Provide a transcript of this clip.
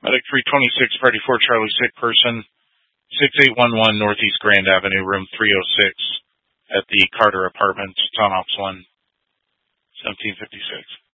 Medic 326, Party 4 Charlie, sick person, 6811 Northeast Grand Avenue, room 306 at the Carter Apartments, Town Ops 1, 1756.